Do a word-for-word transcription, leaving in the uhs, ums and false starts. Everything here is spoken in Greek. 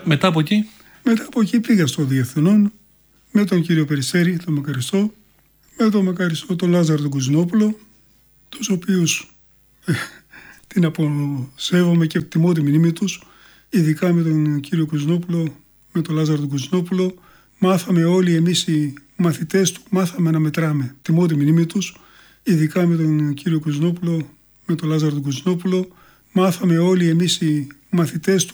Μετά από εκεί. Μετά από εκεί πήγα στο Διεθνών με τον κύριο Περισσέρη, τον Μακαριστό, με τον Μακαριστό, τον Λάζαρο τον Κουζινόπουλο, τους οποίους ε, την αποσέβομαι και τιμώ τη μνήμη τους, ειδικά με τον κύριο Κουζινόπουλο, με τον Λάζαρο τον Κουζινόπουλο. Μάθαμε όλοι εμείς οι μαθητές του, μάθαμε να μετράμε. Τιμώ τη μνήμη τους, ειδικά με τον κύριο Κουζινόπουλο, με τον Λάζαρο τον Κουζινόπουλο. Μάθαμε όλοι εμείς οι μαθητές του,